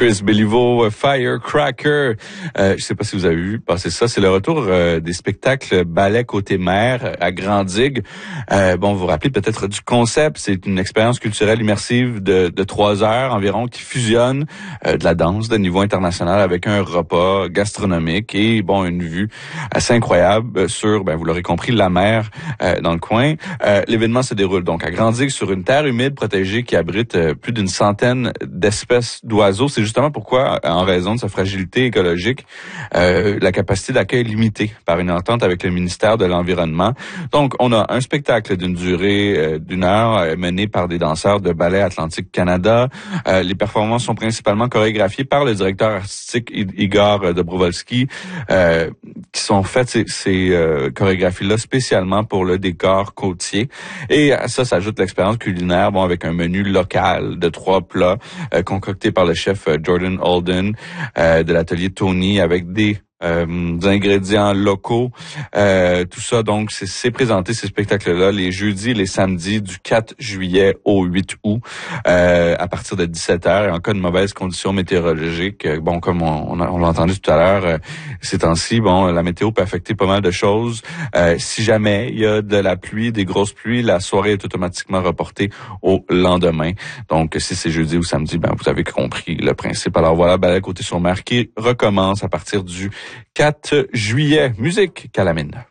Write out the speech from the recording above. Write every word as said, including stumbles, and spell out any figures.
Chris Béliveau, Firecracker. Euh, je sais pas si vous avez vu passer ça. C'est le retour euh, des spectacles ballet côté mer à Grand-Digue. Euh, bon, vous vous rappelez peut-être du concept. C'est une expérience culturelle immersive de, de trois heures environ qui fusionne euh, de la danse de niveau international avec un repas gastronomique et bon une vue assez incroyable sur, ben vous l'aurez compris, la mer euh, dans le coin. Euh, l'événement se déroule donc à Grand-Digue sur une terre humide protégée qui abrite euh, plus d'une centaine d'espèces d'oiseaux. C'est justement pourquoi, en raison de sa fragilité écologique, euh, la capacité d'accueil est limitée par une entente avec le ministère de l'Environnement. Donc, on a un spectacle d'une durée euh, d'une heure euh, mené par des danseurs de Ballet Atlantique Canada. Euh, les performances sont principalement chorégraphiées par le directeur artistique Igor Dobrovolski, euh, qui sont faites ces, ces euh, chorégraphies-là spécialement pour le décor côtier. Et à ça s'ajoute l'expérience culinaire, bon, avec un menu local de trois plats euh, concoctés par le chef euh, Jordan Holden euh, de l'atelier Tony avec des Euh, des ingrédients locaux, euh, tout ça. Donc, c'est, c'est présenté ces spectacles-là les jeudis et les samedis du quatre juillet au huit août euh, à partir de dix-sept heures. Et en cas de mauvaises conditions météorologiques, euh, bon, comme on, on, a, on l'a entendu tout à l'heure, euh, ces temps-ci, bon, la météo peut affecter pas mal de choses. Euh, si jamais il y a de la pluie, des grosses pluies, la soirée est automatiquement reportée au lendemain. Donc, si c'est jeudi ou samedi, ben vous avez compris le principe. Alors voilà, Ballet Côté sur Mer qui recommence à partir du quatre juillet. Musique, Calamine.